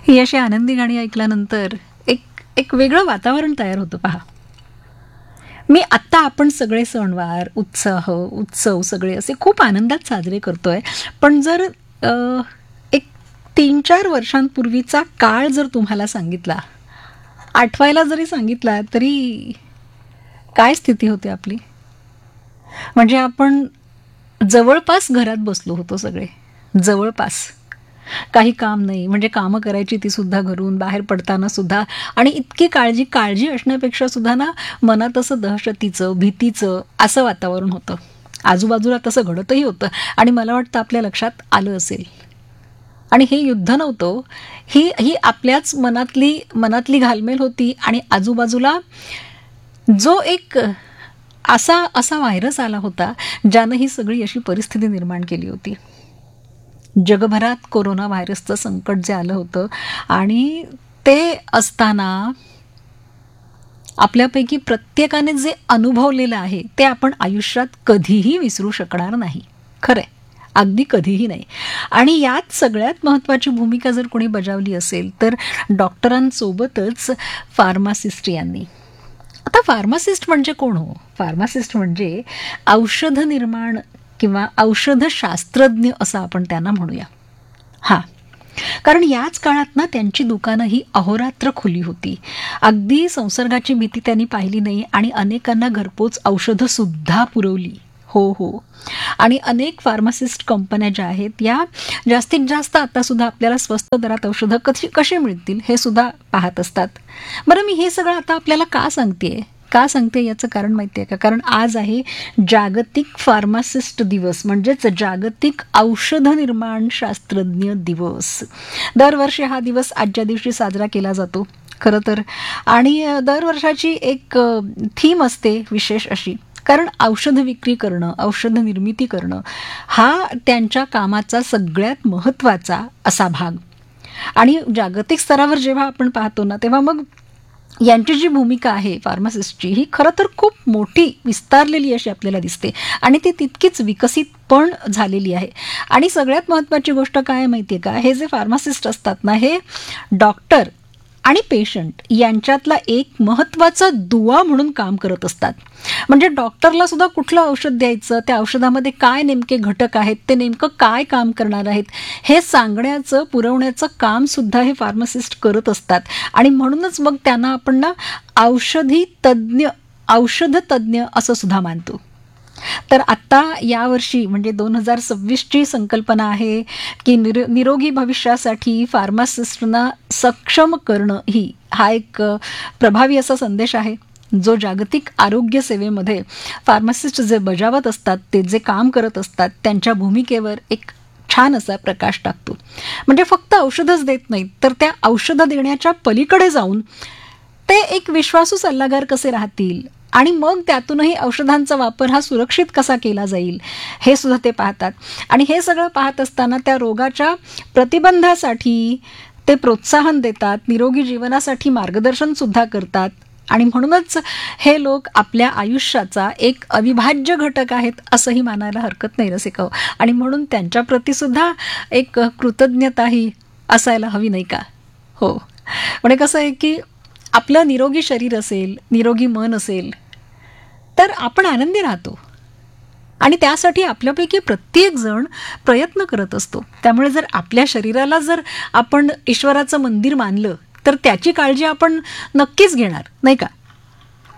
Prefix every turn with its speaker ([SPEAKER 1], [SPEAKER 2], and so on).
[SPEAKER 1] ही अशी आनंदी गाणी ऐकल्यानंतर एक एक वेगळं वातावरण तयार होतं पहा. मी आत्ता आपण सगळे सणवार, उत्सव सगळे असे खूप आनंदात साजरे करतोय. पण जर एक 3-4 वर्षांपूर्वीचा काळ जर तुम्हाला सांगितला, आठवायला जरी सांगितला, तरी काय स्थिती होती आपली? म्हणजे आपण जवळपास घरात बसलो होतो सगळे, जवळपास. काही काम नाही, म्हणजे कामं करायची ती सुद्धा घरून, बाहेर पडताना सुद्धा. आणि इतकी काळजी असण्यापेक्षा सुद्धा ना, मनात असं दहशतीचं, भीतीचं असं वातावरण होतं. आजूबाजूला तसं घडतही होतं आणि मला वाटतं आपल्या लक्षात आलं असेल. आणि हे युद्ध नव्हतं, ही ही आपल्याच मनातली घालमेल होती. आणि आजूबाजूला जो एक असा व्हायरस आला होता, ज्यानं ही सगळी अशी परिस्थिती निर्माण केली होती. जगभरात कोरोना व्हायरसचं संकट जे आलं होतं, आणि ते असताना आपल्यापैकी प्रत्येकाने जे अनुभवलेलं आहे ते आपण आयुष्यात कधीही विसरू शकणार नाही. खरंय, अगदी कधीही नाही. आणि यात सगळ्यात महत्त्वाची भूमिका जर कोणी बजावली असेल तर डॉक्टरांसोबतच फार्मासिस्ट यांनी. आता फार्मासिस्ट म्हणजे कोण हो? फार्मासिस्ट म्हणजे औषध निर्माण किंवा औषधशास्त्रज्ञ असं आपण त्यांना म्हणूया. हां, कारण याच काळात ना त्यांची दुकानं ही अहोरात्र खुली होती. अगदी संसर्गाची भीती त्यांनी पाहिली नाही आणि अनेकांना घरपोच औषधं सुद्धा पुरवली. हो. आणि अनेक फार्मासिस्ट कंपन्या ज्या आहेत, या जास्तीत जास्त आता सुद्धा आपल्याला स्वस्त दरात औषधं कशी मिळतील हे सुद्धा पाहत असतात. बरं, मी हे सगळं आता आपल्याला का सांगते याचं कारण माहिती आहे का? कारण आज आहे जागतिक फार्मासिस्ट दिवस, म्हणजेच जागतिक औषध निर्माण शास्त्रज्ञ दिवस. दरवर्षी हा दिवस आजच्या दिवशी साजरा केला जातो खरं तर. आणि दरवर्षाची एक थीम असते विशेष अशी, कारण औषध विक्री करणं, औषध निर्मिती करणं हा त्यांच्या कामाचा सगळ्यात महत्त्वाचा असा भाग. आणि जागतिक स्तरावर जेव्हा आपण पाहतो ना, तेव्हा मग यांची जी भूमिका आहे फार्मासिस्टची, ही खरं तर खूप मोठी, विस्तारलेली अशी आपल्याला दिसते. आणि ती तितकीच विकसित पण झालेली आहे. आणि सगळ्यात महत्त्वाची गोष्ट काय माहिती आहे का? हे जे फार्मासिस्ट असतात ना, हे डॉक्टर आणि पेशंट यांच्यातला एक महत्त्वाचा दुवा म्हणून काम करत असतात. म्हणजे डॉक्टरला सुद्धा कुठलं औषध द्यायचं, त्या औषधामध्ये काय नेमके घटक आहेत, ते नेमकं काय काम करणार आहेत, हे सांगण्याचं, पुरवण्याचं काम सुद्धा हे फार्मासिस्ट करत असतात. आणि म्हणूनच मग त्यांना आपण ना औषध तज्ज्ञ असं सुद्धा मानतो. तर आत्ता यावर्षी म्हणजे 2026ची संकल्पना आहे की निरोगी भविष्यासाठी फार्मासिस्टना सक्षम करणं, हा एक प्रभावी असा संदेश आहे, जो जागतिक आरोग्य सेवेमध्ये फार्मासिस्ट जे बजावत असतात, ते जे काम करत असतात, त्यांच्या भूमिकेवर एक छान असा प्रकाश टाकतो. म्हणजे फक्त औषधच देत नाहीत, तर त्या औषधं देण्याच्या पलीकडे जाऊन ते एक विश्वासू सल्लागार कसे राहतील, आणि मग त्यातूनही औषधांचा वापर हा सुरक्षित कसा केला जाईल, हे सुद्धा ते पाहतात. आणि हे सगळं पाहत असताना त्या रोगाच्या प्रतिबंधासाठी ते प्रोत्साहन देतात, निरोगी जीवनासाठी मार्गदर्शन सुद्धा करतात. आणि म्हणूनच हे लोक आपल्या आयुष्याचा एक अविभाज्य घटक आहेत असंही मानायला हरकत नाही रसिका. आणि म्हणून त्यांच्या प्रतीसुद्धा एक कृतज्ञताही असायला हवी, नाही का? हो, म्हणजे कसं आहे की आपलं निरोगी शरीर असेल, निरोगी मन असेल, तर आपण आनंदी राहतो. आणि त्यासाठी आपल्यापैकी प्रत्येक जण प्रयत्न करत असतो. त्यामुळे जर आपल्या शरीराला जर आपण ईश्वराचं मंदिर मानलं, तर त्याची काळजी आपण नक्कीच घेणार, नाही का?